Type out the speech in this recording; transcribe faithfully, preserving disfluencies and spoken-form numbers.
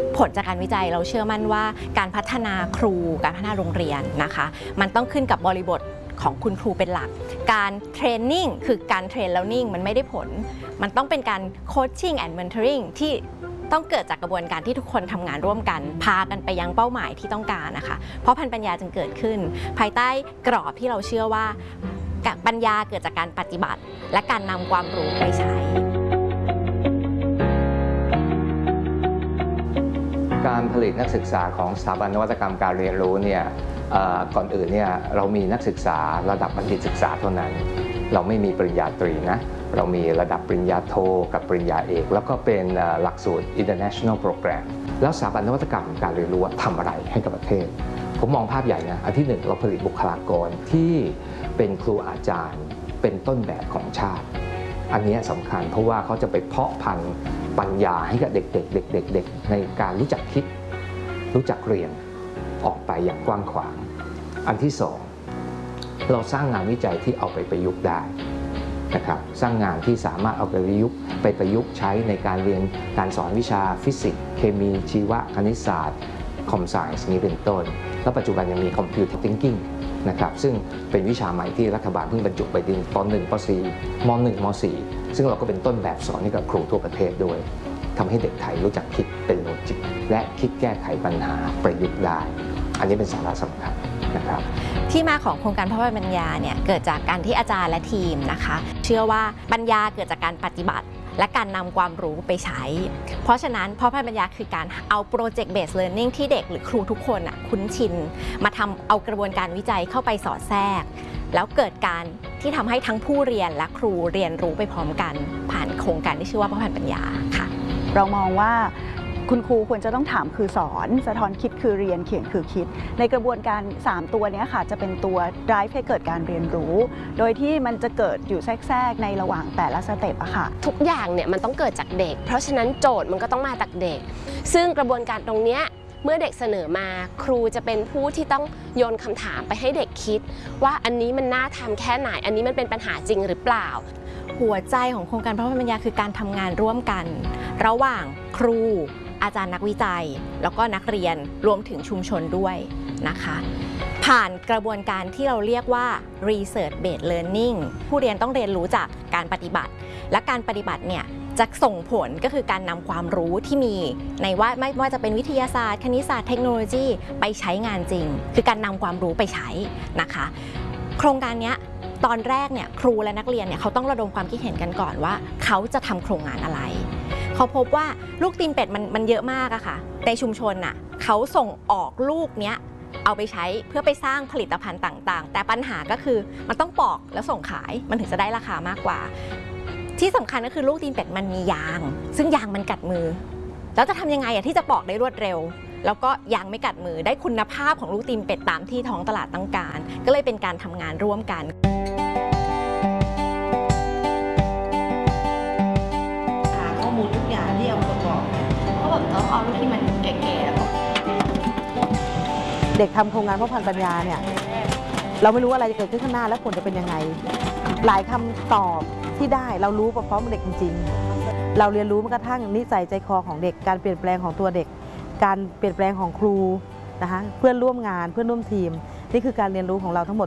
ผลจากการวิจัยเราเชื่อมั่นว่าการพัฒนาครูการพัฒนาโรงเรียนนะคะมันต้องขึ้นกับบริบทของคุณครูเป็นหลักการเทรนนิ่งคือการเทรนแล้วนิ่งมันไม่ได้ผลมันต้องเป็นการโคชชิ่งแอนด์เมนทอริงที่ต้องเกิดจากกระบวนการที่ทุกคนทำงานร่วมกันพากันไปยังเป้าหมายที่ต้องการนะคะเพราะพันธุ์ปัญญาจึงเกิดขึ้นภายใต้กรอบที่เราเชื่อว่าปัญญาเกิดจากการปฏิบัติและการนำความรู้ไปใช้การผลิตนักศึกษาของสถาบันนวัตกรรมการเรียนรู้เนี่ยก่อนอื่นเนี่ยเรามีนักศึกษาระดับบัณฑิตศึกษาเท่านั้นเราไม่มีปริญญาตรีนะเรามีระดับปริญญาโทกับปริญญาเอกแล้วก็เป็นหลักสูตร International Program แล้วสถาบันนวัตกรรมการเรียนรู้ทำอะไรให้กับประเทศผมมองภาพใหญ่นะอันที่หนึ่งเราผลิตบุคลากรที่เป็นครูอาจารย์เป็นต้นแบบของชาติอันนี้สำคัญเพราะว่าเขาจะไปเพาะพันธุ์ปัญญาให้กับเด็กๆเด็กๆในการรู้จักคิดรู้จักเรียนออกไปอย่างกว้างขวางอันที่สองเราสร้างงานวิจัยที่เอาไปประยุกต์ได้นะครับสร้างงานที่สามารถเอาไปประยุกต์ไปประยุกต์ใช้ในการเรียนการสอนวิชาฟิสิกส์เคมีชีวะคณิตศาสตร์คอมไซน์นี้เป็นต้นแล้วปัจจุบันยังมีคอมพิวเตอร์ทิงกิ้งนะครับซึ่งเป็นวิชาใหม่ที่รัฐบาลเพิ่งบรรจุไปในป.หนึ่ง ป.สี่ ม.หนึ่ง ม.สี่ ซึ่งเราก็เป็นต้นแบบสอนให้กับครูทั่วประเทศด้วยทำให้เด็กไทยรู้จักคิดเป็นโลจิกและคิดแก้ไขปัญหาประยุกต์ได้อันนี้เป็นสาระสำคัญนะครับที่มาของโครงการพ่อพันธุ์ปัญญาเนี่ยเกิดจากการที่อาจารย์และทีมนะคะเชื่อว่าปัญญาเกิดจากการปฏิบัติและการนำความรู้ไปใช้เพราะฉะนั้นพ่อพันธุ์ปัญญาคือการเอาโปรเจกต์เบสเลิร์นนิ่งที่เด็กหรือครูทุกคนอ่ะคุ้นชินมาทำเอากระบวนการวิจัยเข้าไปสอดแทรกแล้วเกิดการที่ทำให้ทั้งผู้เรียนและครูเรียนรู้ไปพร้อมกันผ่านโครงการที่ชื่อว่าพ่อพันธุ์ปัญญาค่ะเรามองว่าคุณครูควรจะต้องถามคือสอนสะท้อนคิดคือเรียนเขียนคือคิดในกระบวนการสามตัวนี้ค่ะจะเป็นตัว drive ให้เกิดการเรียนรู้โดยที่มันจะเกิดอยู่แทรกๆในระหว่างแต่ละสเต็ปอะค่ะทุกอย่างเนี่ยมันต้องเกิดจากเด็กเพราะฉะนั้นโจทย์มันก็ต้องมาจากเด็กซึ่งกระบวนการตรงนี้เมื่อเด็กเสนอมาครูจะเป็นผู้ที่ต้องโยนคำถามไปให้เด็กคิดว่าอันนี้มันน่าทำแค่ไหนอันนี้มันเป็นปัญหาจริงหรือเปล่าหัวใจของโครงการพ่อพันธุ์ปัญญาคือการทำงานร่วมกันระหว่างครูอาจารย์นักวิจัยแล้วก็นักเรียนรวมถึงชุมชนด้วยนะคะผ่านกระบวนการที่เราเรียกว่า research based learning ผู้เรียนต้องเรียนรู้จากการปฏิบัติและการปฏิบัติเนี่ยจะส่งผลก็คือการนำความรู้ที่มีในว่าไม่ว่าจะเป็นวิทยาศาสตร์คณิตศาสตร์เทคโนโลยีไปใช้งานจริงคือการนำความรู้ไปใช้นะคะโครงการนี้ตอนแรกเนี่ยครูและนักเรียนเนี่ยเขาต้องระดมความคิดเห็นกันก่อนว่าเขาจะทำโครงงานอะไรเขาพบว่าลูกตีนเป็ดมันมันเยอะมากอะค่ะในชุมชนน่ะเขาส่งออกลูกเนี้ยเอาไปใช้เพื่อไปสร้างผลิตภัณฑ์ต่างๆแต่ปัญหาก็คือมันต้องปอกแล้วส่งขายมันถึงจะได้ราคามากกว่าที่สำคัญก็คือลูกตีนเป็ดมันมียางซึ่งยางมันกัดมือแล้วจะทำยังไงอะที่จะปอกได้รวดเร็วแล้วก็ยางไม่กัดมือได้คุณภาพของลูกตีนเป็ดตามที่ท้องตลาดต้องการก็เลยเป็นการทำงานร่วมกันทุกอย่างที่เอาประกอบเพราะแบบต้องเอาลูกที่มันแก่ๆแล้วเด็กทำโครงงานพ่อพันธุ์ปัญญาเนี่ยเราไม่รู้อะไรจะเกิดขึ้นข้างหน้าและผลจะเป็นยังไงหลายคำตอบที่ได้เรารู้พร้อมๆเด็กจริงๆเราเรียนรู้แม้กระทั่งนิสัยใจคอของเด็กการเปลี่ยนแปลงของตัวเด็กการเปลี่ยนแปลงของครูนะคะเพื่อนร่วมงานเพื่อนร่วมทีมนี่คือการเรียนรู้ของเราทั้งหมด